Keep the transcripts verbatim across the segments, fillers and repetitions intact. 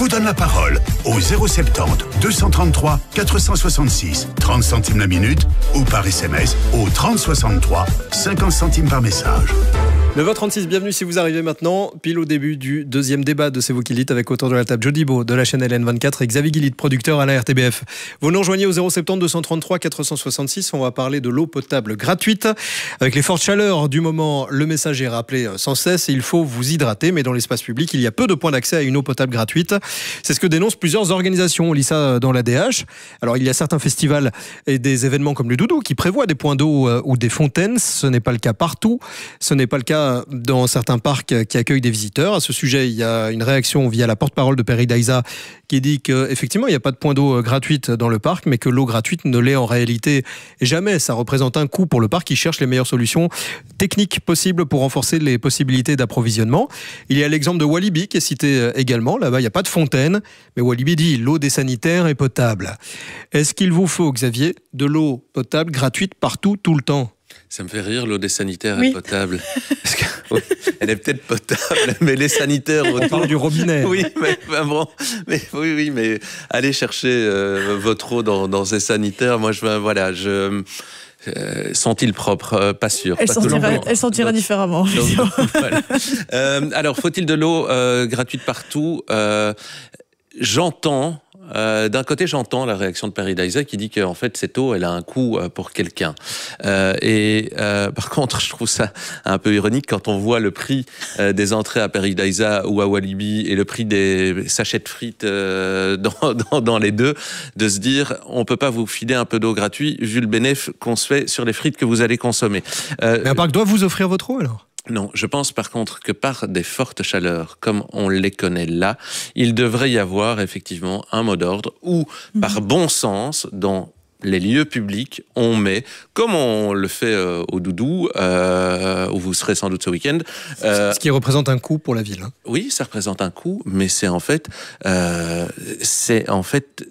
vous donne la parole au zéro soixante-dix, deux cent trente-trois, quatre cent soixante-six, trente centimes la minute ou par S M S au trente soixante-trois, cinquante centimes par message. neuf heures trente-six, bienvenue si vous arrivez maintenant, pile au début du deuxième débat de C'est vous qui dites avec autour de la table Jody Beau de la chaîne L N vingt-quatre et Xavier Guillit, producteur à la R T B F. Vous nous rejoignez au zéro soixante-dix, deux cent trente-trois, quatre cent soixante-six, on va parler de l'eau potable gratuite. Avec les fortes chaleurs du moment, le message est rappelé sans cesse, il faut vous hydrater, mais dans l'espace public, il y a peu de points d'accès à une eau potable gratuite. C'est ce que dénoncent plusieurs organisations, on lit ça dans l'A D H. Alors il y a certains festivals et des événements comme le Doudou qui prévoient des points d'eau ou des fontaines, ce n'est pas le cas partout, ce n'est pas le cas dans certains parcs qui accueillent des visiteurs. À ce sujet, il y a une réaction via la porte-parole de Paradisa qui dit qu'effectivement, il n'y a pas de point d'eau gratuite dans le parc, mais que l'eau gratuite ne l'est en réalité jamais. Ça représente un coût pour le parc qui cherche les meilleures solutions techniques possibles pour renforcer les possibilités d'approvisionnement. Il y a l'exemple de Walibi qui est cité également. Là-bas, il n'y a pas de fontaine, mais Walibi dit l'eau des sanitaires est potable. Est-ce qu'il vous faut, Xavier, de l'eau potable gratuite partout, tout le temps ? Ça me fait rire, l'eau des sanitaires oui. est potable. Parce que, oui, elle est peut-être potable, mais les sanitaires... On parle du robinet. Oui, mais, ben bon, mais, oui, oui, mais allez chercher euh, votre eau dans, dans ces sanitaires. Moi, je, voilà, je... Euh, sont-ils propres euh, Pas sûr. Elle pas sentira, elle sentira donc, différemment. Donc, voilà. euh, alors, faut-il de l'eau euh, gratuite partout euh, J'entends... Euh, d'un côté, j'entends la réaction de Paradisa qui dit qu'en fait, cette eau, elle a un coût euh, pour quelqu'un. Euh, et euh, par contre, je trouve ça un peu ironique quand on voit le prix euh, des entrées à Paradisa ou à Walibi et le prix des sachets de frites euh, dans, dans, dans les deux, de se dire, on peut pas vous filer un peu d'eau gratuite vu le bénéfice qu'on se fait sur les frites que vous allez consommer. Euh, Mais un parc doit vous offrir votre eau alors ? Non, je pense par contre que par des fortes chaleurs, comme on les connaît là, il devrait y avoir effectivement un mot d'ordre où, mmh. par bon sens, dans les lieux publics, on met, comme on le fait euh, au Doudou, euh, où vous serez sans doute ce week-end. Euh, ce qui représente un coût pour la ville. Hein. Oui, ça représente un coût, mais c'est en fait, euh, c'est en fait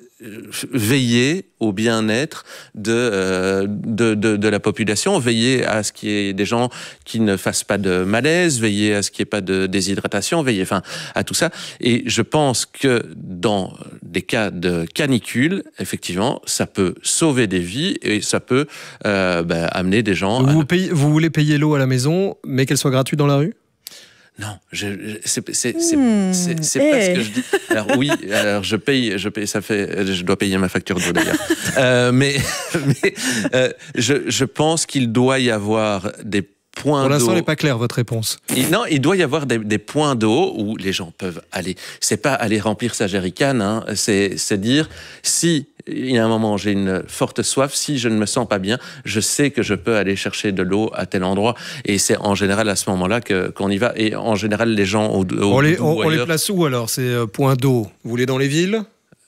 veiller au bien-être de, euh, de, de, de la population, veiller à ce qu'il y ait des gens qui ne fassent pas de malaise, veiller à ce qu'il n'y ait pas de déshydratation, veiller enfin, à tout ça. Et je pense que dans des cas de canicule, effectivement, ça peut sauver des vies et ça peut euh, bah, amener des gens... Vous, à... payez, vous voulez payer l'eau à la maison, mais qu'elle soit gratuite dans la rue ? Non, je, je, c'est, c'est, c'est, mmh, c'est, c'est hey. pas ce que je dis. Alors oui, alors je paye, je paye, ça fait, je dois payer ma facture d'eau d'ailleurs. euh, mais mais euh, je, je pense qu'il doit y avoir des points d'eau. Pour l'instant, elle n'est pas claire, votre réponse. Et non, il doit y avoir des, des points d'eau où les gens peuvent aller. C'est pas aller remplir sa jerrycan, hein, c'est, c'est dire si il y a un moment j'ai une forte soif, si je ne me sens pas bien, je sais que je peux aller chercher de l'eau à tel endroit. Et c'est en général à ce moment-là que, qu'on y va. Et en général, les gens au, au on, les, on, on les place où alors, ces euh, points d'eau ? Vous voulez dans les villes ?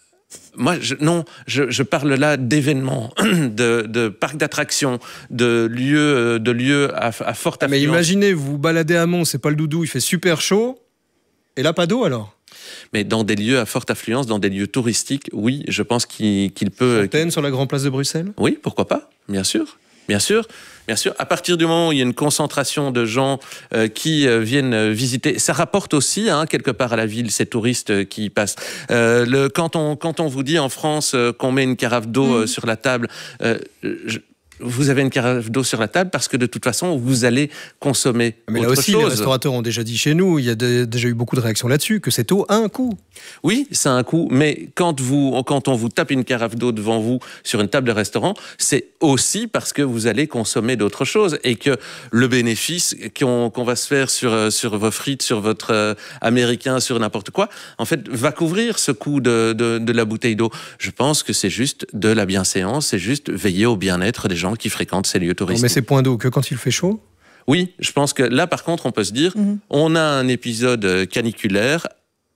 Moi, je, non, je, je parle là d'événements, de, de parcs d'attractions, de lieux, de lieux à, à forte affluence. Mais imaginez, vous vous baladez à Mons, c'est pas le Doudou, il fait super chaud, et là, pas d'eau alors ? Mais dans des lieux à forte affluence, dans des lieux touristiques, oui, je pense qu'il, qu'il peut... Fontaine sur la Grande Place de Bruxelles ? Oui, pourquoi pas, bien sûr, bien sûr. Bien sûr, à partir du moment où il y a une concentration de gens euh, qui euh, viennent visiter, ça rapporte aussi hein, quelque part à la ville ces touristes euh, qui passent. Euh, le, quand on quand on vous dit en France euh, qu'on met une carafe d'eau mmh. euh, sur la table, euh, je, vous avez une carafe d'eau sur la table parce que de toute façon vous allez consommer Mais autre là aussi, chose. Les restaurateurs ont déjà dit chez nous, il y a de, déjà eu beaucoup de réactions là-dessus, que cette eau a un coût. Oui, ça a un coût, mais quand, vous, quand on vous tape une carafe d'eau devant vous sur une table de restaurant, c'est aussi parce que vous allez consommer d'autres choses et que le bénéfice qu'on, qu'on va se faire sur, sur vos frites, sur votre euh, américain, sur n'importe quoi, en fait, va couvrir ce coût de, de, de la bouteille d'eau. Je pense que c'est juste de la bienséance, c'est juste veiller au bien-être des gens qui fréquentent ces lieux touristiques. Non, mais ces points d'eau, que quand il fait chaud ? Oui, je pense que là, par contre, on peut se dire, mmh. on a un épisode caniculaire,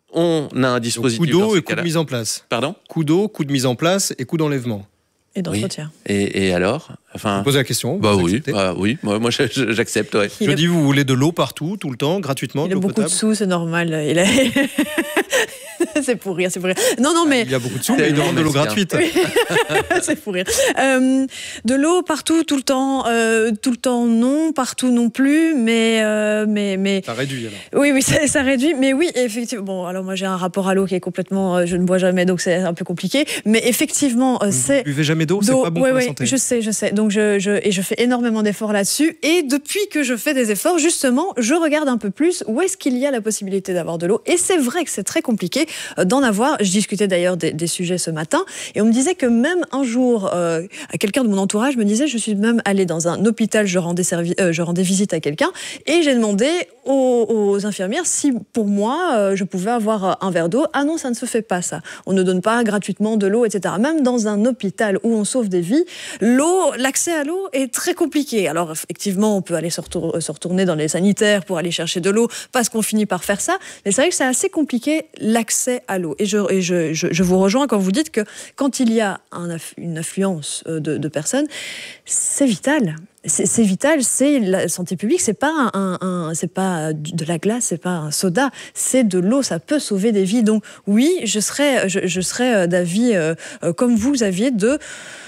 on a un dispositif... Donc, coup d'eau et coup de mise en place. Pardon ? Coup d'eau, coup de mise en place et coup d'enlèvement. Et d'entretien. Oui. Et, et alors enfin, Vous posez la question. Bah oui, bah oui, moi, moi j'accepte. Ouais. Je a... dis, vous voulez de l'eau partout, tout le temps, gratuitement. Il a beaucoup potable. de sous, c'est normal. Il a... C'est pour rire, c'est pour rire. Non, non, mais... Il y a beaucoup de sous, mais ils demandent de l'eau gratuite. Oui. C'est pour rire. Euh, de l'eau partout, tout le temps. Euh, tout le temps, non. Partout, non plus. Mais... Euh, mais, mais... Ça réduit, alors. Oui, oui, ça, ça réduit. Mais oui, effectivement... Bon, alors moi, j'ai un rapport à l'eau qui est complètement... Euh, je ne bois jamais, donc c'est un peu compliqué. Mais effectivement, euh, c'est... Vous buvez jamais d'eau, c'est pas bon ouais, pour ouais, la santé. Je sais, je sais. Donc, je, je, et je fais énormément d'efforts là-dessus. Et depuis que je fais des efforts, justement, je regarde un peu plus où est-ce qu'il y a la possibilité d'avoir de l'eau. Et c'est vrai que c'est très compliqué d'en avoir. Je discutais d'ailleurs des, des sujets ce matin. Et on me disait que même un jour, euh, quelqu'un de mon entourage me disait, je suis même allée dans un hôpital, je rendais, servi, euh, je rendais visite à quelqu'un. Et j'ai demandé aux, aux infirmières si, pour moi, euh, je pouvais avoir un verre d'eau. Ah non, ça ne se fait pas, ça. On ne donne pas gratuitement de l'eau, et cetera. Même dans un hôpital où on sauve des vies, l'eau, l'accès à l'eau est très compliqué. Alors, effectivement, on peut aller se, retour, se retourner dans les sanitaires pour aller chercher de l'eau, parce qu'on finit par faire ça. Mais c'est vrai que c'est assez compliqué, l'accès à l'eau. Et je, et je, je, je vous rejoins quand vous dites que quand il y a un, une affluence de, de personnes, c'est vital. C'est, c'est vital, c'est la santé publique, c'est pas un, un, c'est pas de la glace, c'est pas un soda, c'est de l'eau, ça peut sauver des vies. Donc oui, je serais, je, je serais d'avis, euh, comme vous, Xavier, de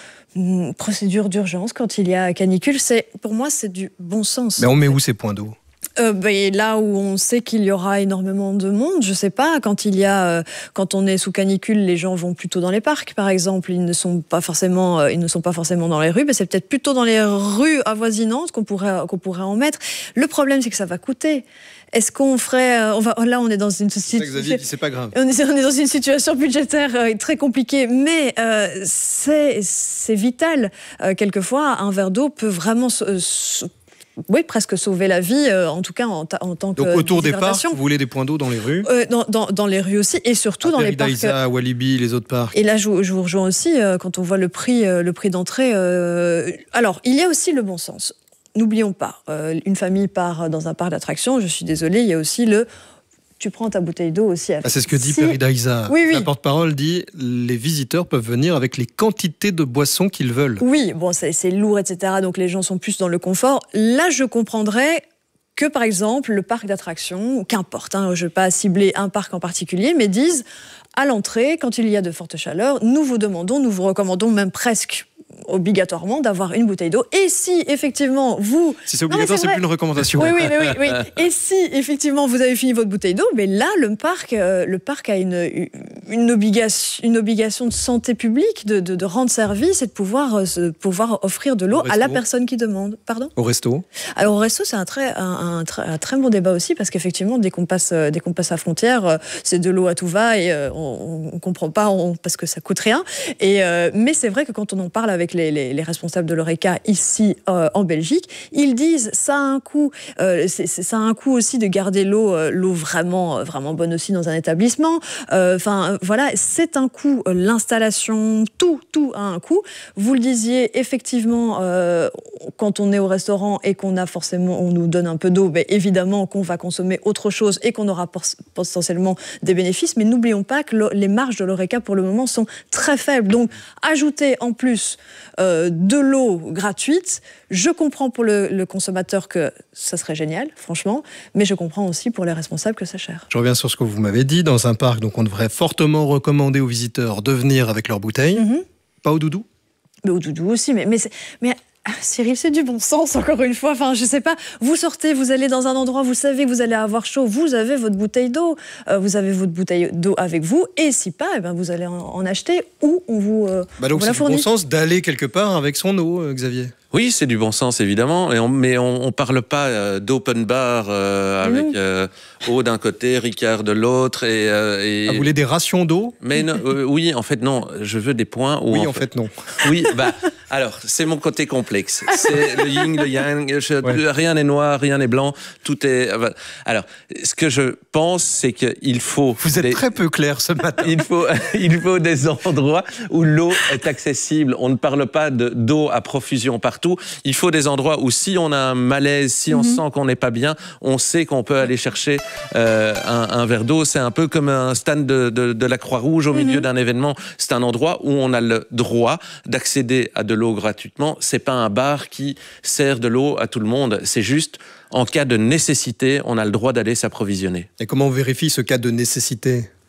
hum, procédure d'urgence quand il y a canicule. C'est, pour moi, c'est du bon sens. Mais on met où ces points d'eau ? Euh, ben, là où on sait qu'il y aura énormément de monde, je sais pas, quand il y a, euh, quand on est sous canicule, les gens vont plutôt dans les parcs, par exemple. Ils ne sont pas forcément, euh, ils ne sont pas forcément dans les rues, mais c'est peut-être plutôt dans les rues avoisinantes qu'on pourrait, qu'on pourrait en mettre. Le problème, c'est que ça va coûter. Est-ce qu'on ferait, euh, on va, là, on est dans une situation. Xavier dit c'est pas grave. On est, on est dans une situation budgétaire euh, très compliquée, mais euh, c'est, c'est vital. Euh, quelquefois, un verre d'eau peut vraiment se, se oui, presque sauver la vie, euh, en tout cas en, ta, en tant que. Donc autour des parcs, vous voulez des points d'eau dans les rues euh, dans, dans, dans les rues aussi, et surtout à dans les parcs. Paradise, Walibi, les autres parcs. Et là, je, je vous rejoins aussi, euh, quand on voit le prix, euh, le prix d'entrée. Euh, alors, il y a aussi le bon sens. N'oublions pas, euh, une famille part dans un parc d'attractions, je suis désolée, il y a aussi le... Tu prends ta bouteille d'eau aussi. Ah, c'est ce que dit si... Paradise. Oui, oui. La porte-parole dit les visiteurs peuvent venir avec les quantités de boissons qu'ils veulent. Oui, bon, c'est, c'est lourd, et cetera. Donc les gens sont plus dans le confort. Là, je comprendrais que, par exemple, le parc d'attractions, qu'importe, hein, je ne vais pas cibler un parc en particulier, mais disent à l'entrée, quand il y a de fortes chaleurs, nous vous demandons, nous vous recommandons même presque obligatoirement d'avoir une bouteille d'eau. Et si, effectivement, vous... Si c'est obligatoire, non, c'est, c'est plus une recommandation. Oui, oui, oui, oui, oui. Et si, effectivement, vous avez fini votre bouteille d'eau, mais là, le parc, euh, le parc a une, une, obligation, une obligation de santé publique, de, de, de rendre service et de pouvoir, euh, de pouvoir offrir de l'eau à la personne qui demande. Pardon ? Au resto ? Alors, au resto, c'est un très, un, un, un, un très bon débat aussi, parce qu'effectivement, dès qu'on passe, dès qu'on passe à frontière, euh, c'est de l'eau à tout va et euh, on ne comprend pas on, parce que ça coûte rien. Et, euh, mais c'est vrai que quand on en parle avec les, les, les responsables de l'Horeca ici euh, en Belgique, ils disent ça a un coût. Euh, c'est, c'est, ça a un coût aussi de garder l'eau, euh, l'eau vraiment, vraiment bonne aussi dans un établissement. Enfin, euh, voilà, c'est un coût. L'installation, tout, tout a un coût. Vous le disiez, effectivement, euh, quand on est au restaurant et qu'on a forcément, on nous donne un peu d'eau, ben évidemment qu'on va consommer autre chose et qu'on aura potentiellement des bénéfices. Mais n'oublions pas que le, les marges de l'Horeca pour le moment sont très faibles. Donc, ajouter en plus euh, de l'eau gratuite, je comprends pour le, le consommateur que ça serait génial, franchement, mais je comprends aussi pour les responsables que c'est cher. Je reviens sur ce que vous m'avez dit. Dans un parc, donc on devrait fortement recommander aux visiteurs de venir avec leur bouteille. Mm-hmm. Pas au doudou ? Mais au doudou aussi, mais... mais, c'est, mais... Cyril, c'est du bon sens, encore une fois. Enfin, je sais pas, vous sortez, vous allez dans un endroit, vous savez que vous allez avoir chaud, vous avez votre bouteille d'eau, euh, vous avez votre bouteille d'eau avec vous, et si pas, eh ben, vous allez en, en acheter ou on vous, euh, bah donc vous la fournit. C'est du bon sens d'aller quelque part avec son eau, euh, Xavier. Oui, c'est du bon sens, évidemment, et on, mais on ne parle pas euh, d'open bar euh, avec euh, eau d'un côté, Ricard de l'autre. Et, euh, et... Ah, vous voulez des rations d'eau ? Mais non, euh, oui, en fait, non. Je veux des points où... Oui, en, en fait, fait, non. Oui, bah, alors, c'est mon côté complexe. C'est le yin, le yang, je, ouais. Rien n'est noir, rien n'est blanc, tout est... Alors, ce que je pense, c'est qu'il faut... Vous êtes des... très peu clair ce matin. Il faut, il faut des endroits où l'eau est accessible. On ne parle pas de, d'eau à profusion partout. Il faut des endroits où si on a un malaise, si on mm-hmm. sent qu'on n'est pas bien, on sait qu'on peut aller chercher euh, un, un verre d'eau. C'est un peu comme un stand de, de, de la Croix-Rouge au mm-hmm. milieu d'un événement. C'est un endroit où on a le droit d'accéder à de l'eau gratuitement. C'est pas un bar qui sert de l'eau à tout le monde. C'est juste, en cas de nécessité, on a le droit d'aller s'approvisionner. Et comment on vérifie ce cas de nécessité ?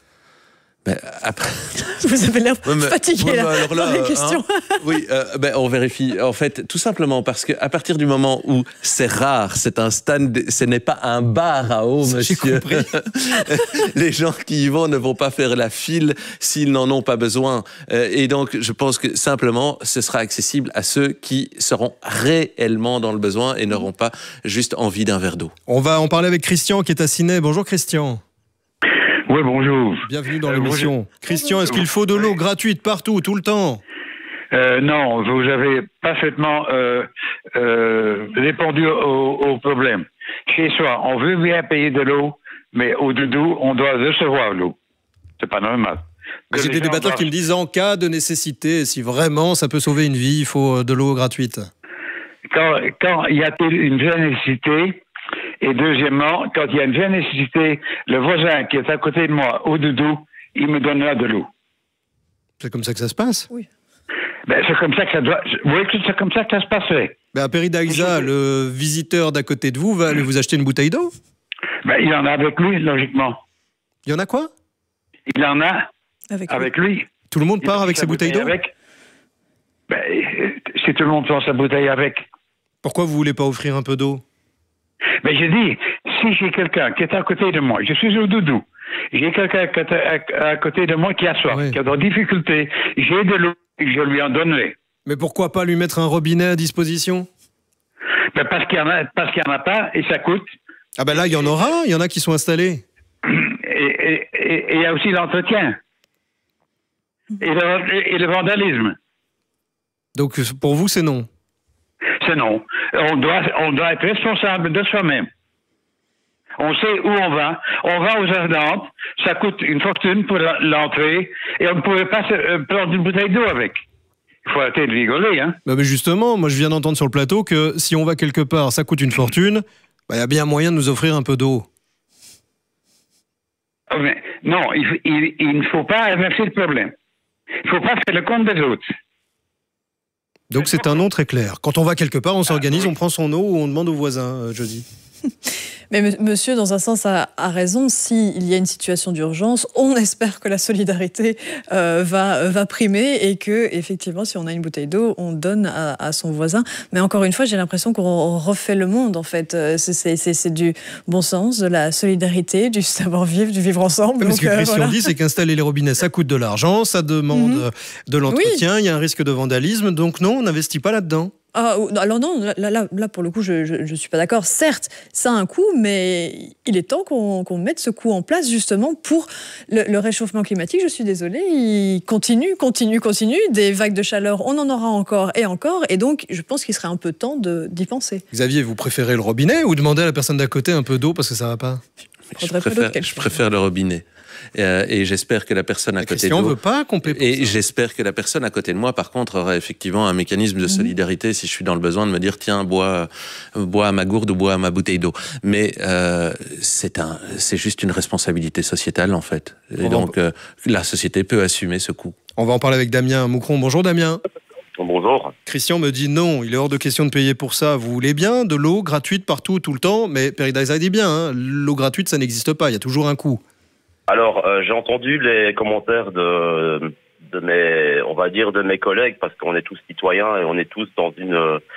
Ben, après... Vous avez l'air ouais, mais, fatigué ouais, là, alors là, dans les euh, questions. Hein, oui, euh, ben, on vérifie. En fait, tout simplement parce qu'à partir du moment où c'est rare, c'est un stand, ce n'est pas un bar à eau, monsieur. J'ai compris. Les gens qui y vont ne vont pas faire la file s'ils n'en ont pas besoin. Euh, et donc, je pense que simplement, ce sera accessible à ceux qui seront réellement dans le besoin et n'auront pas juste envie d'un verre d'eau. On va en parler avec Christian qui est à Ciney. Bonjour Christian. Oui, bonjour. Bienvenue dans Euh, l'émission. bonjour. Christian, est-ce qu'il faut de l'eau gratuite partout, tout le temps? Euh, non, vous avez parfaitement euh, euh, répondu au, au problème. Chez soi, on veut bien payer de l'eau, mais au doudou, on doit recevoir l'eau. C'est pas normal. J'ai des débatteurs qui me disent en cas de nécessité, si vraiment ça peut sauver une vie, il faut de l'eau gratuite. Quand, quand y a-t-il une vraie nécessité? Et deuxièmement, quand il y a une vraie nécessité, le voisin qui est à côté de moi, au doudou, il me donnera de l'eau. C'est comme ça que ça se passe? Oui. Ben, c'est comme ça que ça doit. Vous voyez que c'est comme ça que ça se passerait. Ben à Peridaisa, le visiteur d'à côté de vous va aller vous acheter une bouteille d'eau? Ben, il en a avec lui, logiquement. Il y en a quoi? Il en a Avec, avec lui. Tout le monde Il part prend avec sa ses bouteilles d'eau? avec. Ben, si tout le monde prend sa bouteille avec. Pourquoi vous voulez pas offrir un peu d'eau? Mais je dis, si j'ai quelqu'un qui est à côté de moi, je suis au doudou, j'ai quelqu'un à côté de moi qui a soif, Oui. qui a des difficultés, j'ai de l'eau, je lui en donnerai. Mais pourquoi pas lui mettre un robinet à disposition? Ben parce qu'il y en a, parce qu'il y en a pas et ça coûte. Ah ben là, il y en aura, il y en a qui sont installés. Et et- et- et il y a aussi l'entretien. Et le, et le vandalisme. Donc pour vous, c'est non. C'est non. On doit, on doit être responsable de soi-même. On sait où on va. On va aux Ardentes. Ça coûte une fortune pour la- l'entrée. Et on ne pouvait pas se, euh, prendre une bouteille d'eau avec. Il faut arrêter de rigoler, hein. Bah mais justement, moi je viens d'entendre sur le plateau que si on va quelque part, ça coûte une fortune, bah, il y a bien moyen de nous offrir un peu d'eau. Mais non, il, il- il ne faut pas inverser le problème. Il ne faut pas faire le compte des autres. Donc c'est un nom très clair. Quand on va quelque part, on s'organise, on prend son eau ou on demande aux voisins, euh, je dis. Mais m- monsieur, dans un sens, a, a raison. S'il y a une situation d'urgence, on espère que la solidarité euh, va, va primer et que, effectivement, si on a une bouteille d'eau, on donne à, à son voisin. Mais encore une fois, j'ai l'impression qu'on refait le monde, en fait. Euh, C'est, c'est, c'est, c'est du bon sens, de la solidarité, du savoir-vivre, du vivre ensemble. Mais ce que Donc, euh, Christian voilà. dit, c'est qu'installer les robinets, ça coûte de l'argent, ça demande Mhm. euh, de l'entretien, il y a un risque de vandalisme, donc non, on n'investit pas là-dedans. Ah, ou- alors non, là, là, là, pour le coup, je ne suis pas d'accord. Certes, ça a un coût, mais il est temps qu'on qu'on mette ce coût en place justement pour le, le réchauffement climatique. Je suis désolée, il continue, continue, continue. Des vagues de chaleur, on en aura encore et encore. Et donc, je pense qu'il serait un peu temps de- d'y penser. Xavier, vous préférez le robinet ou demandez à la personne d'à côté un peu d'eau parce que ça va pas? Je Faudrait pas préfère, d'autre quelque je chose. préfère le robinet. Euh, et j'espère que la personne à côté de Christian moi... veut pas qu'on paie pour Et ça. j'espère que la personne à côté de moi, par contre, aura effectivement un mécanisme de solidarité si je suis dans le besoin de me dire tiens, bois, bois à ma gourde ou bois à ma bouteille d'eau. Mais euh, c'est un, c'est juste une responsabilité sociétale en fait. Et On va donc euh, la société peut assumer ce coût. On va en parler avec Damien Moucron. Bonjour Damien. Bonjour. Christian me dit non, il est hors de question de payer pour ça. Vous voulez bien de l'eau gratuite partout, tout le temps, mais Peridaisa dit bien, hein, l'eau gratuite, ça n'existe pas, il y a toujours un coût. Alors, euh, j'ai entendu les commentaires de, de mes, on va dire, de mes collègues, parce qu'on est tous citoyens et on est tous dans une,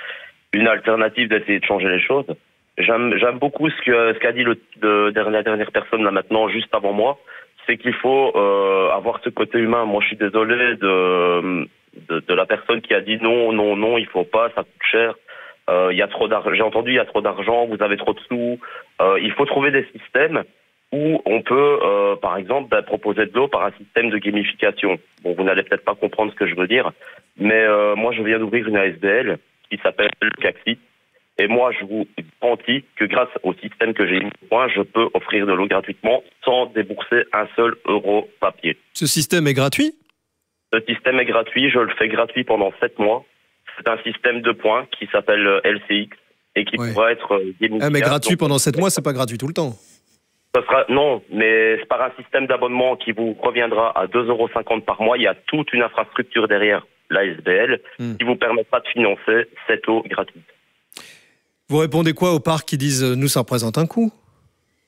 une alternative d'essayer de changer les choses. J'aime, j'aime beaucoup ce que, ce qu'a dit le, de, de la dernière personne là maintenant, juste avant moi, c'est qu'il faut euh, avoir ce côté humain. Moi, je suis désolé de, de, de la personne qui a dit non, non, non, il faut pas, ça coûte cher. Euh, il y a trop d'argent. J'ai entendu, il y a trop d'argent, vous avez trop de sous. Euh, il faut trouver des systèmes où on peut, euh, par exemple, bah, proposer de l'eau par un système de gamification. Bon, vous n'allez peut-être pas comprendre ce que je veux dire, mais euh, moi, je viens d'ouvrir une A S B L qui s'appelle le Caxi. Et moi, je vous garantis que grâce au système que j'ai mis au point, je peux offrir de l'eau gratuitement sans débourser un seul euro papier. Ce système est gratuit? Ce système est gratuit, je le fais gratuit pendant sept mois. C'est un système de points qui s'appelle L C X et qui Ouais. pourra être gamifié. Ah mais gratuit Donc, pendant sept mois, c'est pas gratuit tout le temps. Ça sera, non, mais c'est par un système d'abonnement qui vous reviendra à deux euros cinquante par mois. Il y a toute une infrastructure derrière l'A S B L Hmm. qui vous permettra de financer cette eau gratuite. Vous répondez quoi aux parcs qui disent euh, nous ça représente un coût?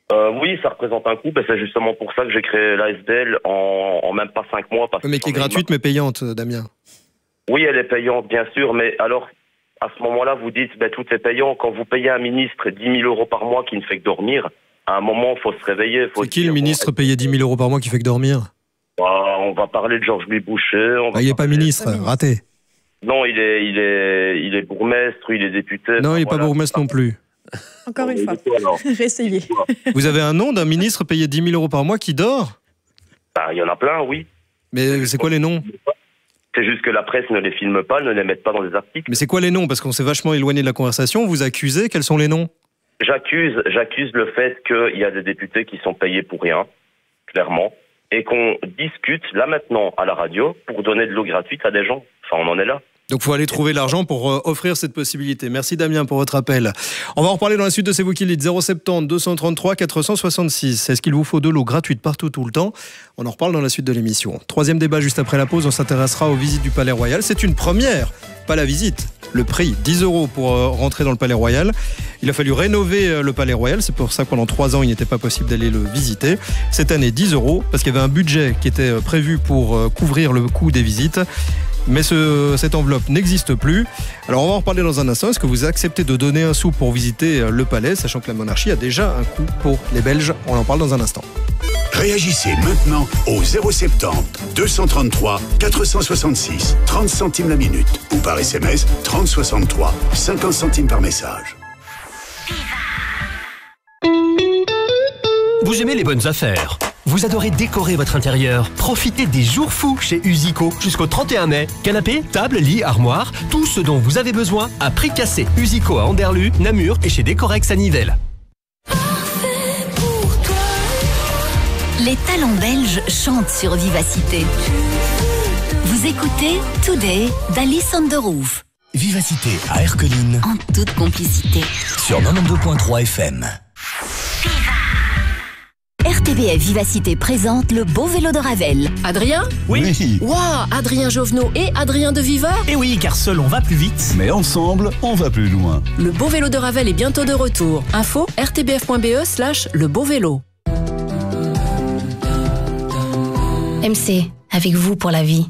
Euh, oui, ça représente un coût. Ben, c'est justement pour ça que j'ai créé l'A S B L en, en même pas cinq mois. Parce mais qui est gratuite, mais payante, Damien. Oui, elle est payante, bien sûr. Mais alors, à ce moment-là, vous dites, ben, tout est payant. Quand vous payez un ministre dix mille euros par mois qui ne fait que dormir, à un moment, il faut se réveiller. Faut c'est qui le ministre payé dix mille euros par mois qui fait que dormir? bah, On va parler de Georges-Louis Boucher. On va bah, il n'est pas ministre, de... raté. Non, il est, il est, il est bourgmestre, il est député. Non, il n'est voilà. pas bourgmestre non plus. Encore une fois, réessayez. Vous avez un nom d'un ministre payé dix mille euros par mois qui dort? Bah, il y en a plein, oui. Mais c'est quoi les noms? C'est juste que la presse ne les filme pas, ne les met pas dans les articles. Mais c'est quoi les noms? Parce qu'on s'est vachement éloigné de la conversation. Vous accusez, quels sont les noms? J'accuse, j'accuse le fait qu'il y a des députés qui sont payés pour rien, clairement, et qu'on discute là maintenant à la radio pour donner de l'eau gratuite à des gens. Enfin, on en est là. Donc, il faut aller trouver l'argent pour euh, offrir cette possibilité. Merci Damien pour votre appel. On va en reparler dans la suite de C'est vous qui le dites. zéro sept zéro deux cent trente-trois quatre cent soixante-six. Est-ce qu'il vous faut de l'eau gratuite partout, tout le temps? On en reparle dans la suite de l'émission. Troisième débat juste après la pause. On s'intéressera aux visites du Palais Royal. C'est une première, pas la visite. Le prix, dix euros pour euh, rentrer dans le Palais Royal. Il a fallu rénover euh, le Palais Royal. C'est pour ça que pendant trois ans, il n'était pas possible d'aller le visiter. Cette année, dix euros, parce qu'il y avait un budget qui était euh, prévu pour euh, couvrir le coût des visites. Mais ce, cette enveloppe n'existe plus. Alors on va en reparler dans un instant. Est-ce que vous acceptez de donner un sou pour visiter le palais, sachant que la monarchie a déjà un coût pour les Belges? On en parle dans un instant. Réagissez maintenant au zéro sept zéro deux cent trente-trois quatre cent soixante-six, trente centimes la minute, ou par S M S trente soixante-trois, cinquante centimes par message. Vous aimez les bonnes affaires? Vous adorez décorer votre intérieur? Profitez des jours fous chez Usico jusqu'au trente et un mai. Canapé, table, lit, armoire, tout ce dont vous avez besoin à prix cassé. Usico à Anderlu, Namur et chez Décorex à Nivelles. Les talents belges chantent sur Vivacité. Vous écoutez Today d'Alice on the Roof. Vivacité à Erqueline. En toute complicité. Sur quatre-vingt-douze virgule trois F M. R T B F Vivacité présente le beau vélo de Ravel. Adrien? Oui. Waouh, Adrien Jovenot et Adrien de Viva? Eh oui, car seul on va plus vite. Mais ensemble, on va plus loin. Le beau vélo de Ravel est bientôt de retour. Info r t b f point b e slash le beau vélo. M C, avec vous pour la vie.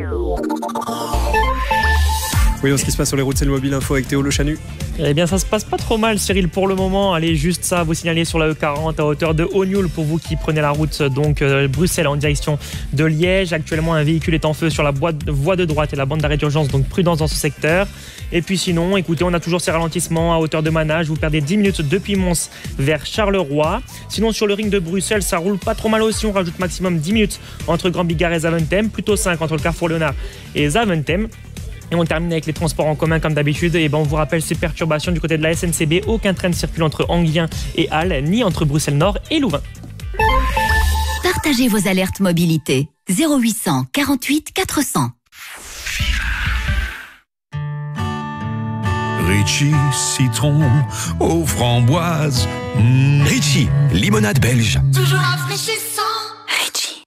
Oui, ce qui se passe sur les routes, c'est le Mobile Info avec Théo Le Chanu. Eh bien, ça se passe pas trop mal, Cyril, pour le moment. Allez, juste ça, vous signaler sur la E quarante à hauteur de Ognoul pour vous qui prenez la route donc euh, Bruxelles en direction de Liège. Actuellement, un véhicule est en feu sur la voie de droite et la bande d'arrêt d'urgence, donc prudence dans ce secteur. Et puis sinon, écoutez, on a toujours ces ralentissements à hauteur de Manage. Vous perdez dix minutes depuis Mons vers Charleroi. Sinon, sur le ring de Bruxelles, ça roule pas trop mal aussi. On rajoute maximum dix minutes entre Grand Bigard et Zaventem, plutôt cinq entre le Carrefour Léonard et Zaventem. Et on termine avec les transports en commun comme d'habitude. Et ben on vous rappelle ces perturbations du côté de la S N C B. Aucun train ne circule entre Anguien et Halle, ni entre Bruxelles-Nord et Louvain. Partagez vos alertes mobilité. zéro huit cent quarante-huit quatre cents. Ritchie, citron, aux framboises. Mmh. Ritchie, limonade belge. Toujours rafraîchissant. Ritchie.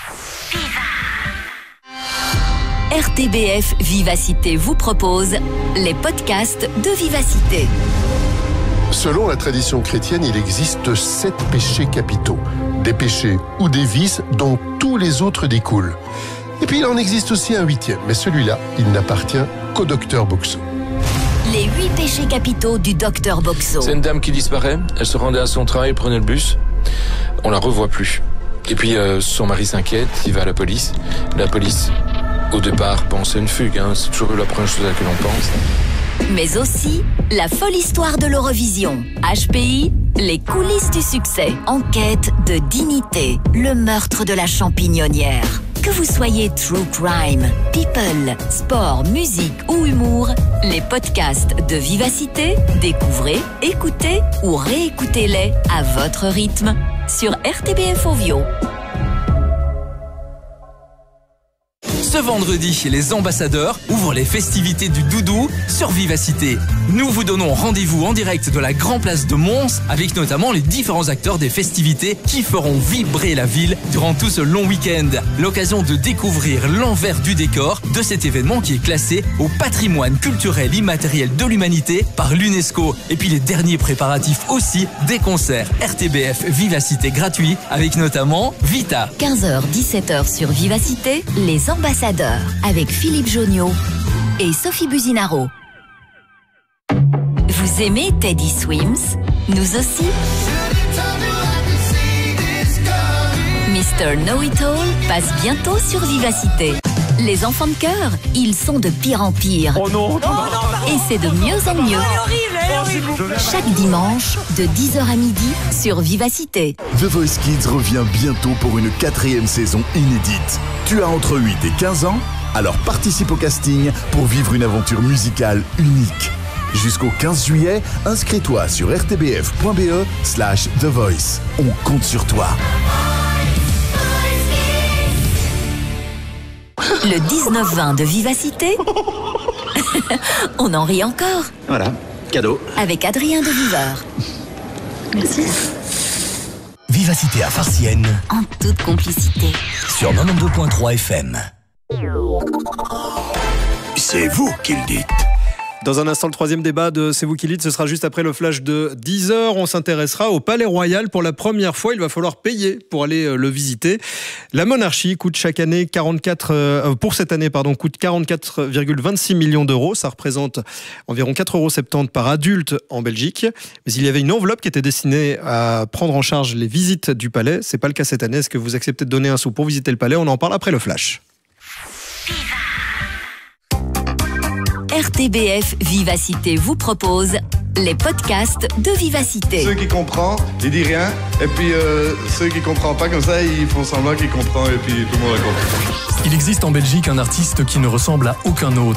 R T B F Vivacité vous propose les podcasts de Vivacité. Selon la tradition chrétienne, il existe sept péchés capitaux. Des péchés ou des vices dont tous les autres découlent. Et puis il en existe aussi un huitième, mais celui-là, il n'appartient qu'au docteur Boxo. Les huit péchés capitaux du docteur Boxo. C'est une dame qui disparaît, elle se rendait à son travail, prenait le bus, on la revoit plus. Et puis euh, son mari s'inquiète, il va à la police. La police, au départ, pense à une fugue, hein. C'est toujours la première chose à laquelle on pense. Mais aussi la folle histoire de l'Eurovision. H P I, les coulisses du succès. Enquête de dignité, le meurtre de la champignonnière. Que vous soyez true crime, people, sport, musique ou humour, les podcasts de Vivacité, découvrez, écoutez ou réécoutez-les à votre rythme sur R T B F Ovio. Ce vendredi, les ambassadeurs ouvrent les festivités du doudou sur Vivacité. Nous vous donnons rendez-vous en direct de la Grand Place de Mons avec notamment les différents acteurs des festivités qui feront vibrer la ville durant tout ce long week-end. L'occasion de découvrir l'envers du décor de cet événement qui est classé au patrimoine culturel immatériel de l'humanité par l'UNESCO. Et puis les derniers préparatifs aussi des concerts R T B F Vivacité gratuits avec notamment Vita. quinze heures dix-sept heures sur Vivacité, les ambassadeurs avec Philippe Joniot et Sophie Buzinaro. Vous aimez Teddy Swims? Nous aussi. mister Know-It-All passe bientôt sur Vivacité. Les enfants de cœur, ils sont de pire en pire. Oh non, Et c'est de mieux en mieux. Chaque dimanche, de dix heures à midi, sur Vivacité. The Voice Kids revient bientôt pour une quatrième saison inédite. Tu as entre huit et quinze ans? Alors participe au casting pour vivre une aventure musicale unique. Jusqu'au quinze juillet, inscris-toi sur rtbf.be slash The Voice. On compte sur toi. Le dix-neuf vingt de Vivacité. On en rit encore. Voilà, cadeau. Avec Adrien de Viveur. Merci. Vivacité à Farciennes. En toute complicité. Sur quatre-vingt-douze virgule trois F M. C'est vous qui le dites. Dans un instant, le troisième débat de C'est vous qui lead, ce sera juste après le flash de dix heures. On s'intéressera au Palais Royal. Pour la première fois, il va falloir payer pour aller le visiter. La monarchie coûte chaque année quarante-quatre, euh, pour cette année, pardon, coûte quarante-quatre virgule vingt-six millions d'euros. Ça représente environ quatre euros soixante-dix par adulte en Belgique. Mais il y avait une enveloppe qui était destinée à prendre en charge les visites du palais. C'est pas le cas cette année. Est-ce que vous acceptez de donner un sou pour visiter le palais? On en parle après le flash. R T B F Vivacité vous propose les podcasts de Vivacité. Ceux qui comprennent, ils disent rien. Et puis euh, ceux qui ne comprennent pas comme ça, ils font semblant qu'ils comprennent et puis tout le monde a compris. Il existe en Belgique un artiste qui ne ressemble à aucun autre.